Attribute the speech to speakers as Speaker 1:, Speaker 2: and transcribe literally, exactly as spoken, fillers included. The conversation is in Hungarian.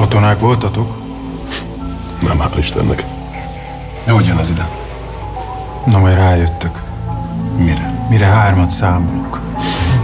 Speaker 1: Katonák voltatok?
Speaker 2: Nem, hál' Istennek.
Speaker 3: Hogy jön ez ide?
Speaker 1: Na, majd rájöttök.
Speaker 3: Mire?
Speaker 1: Mire hármat számolok.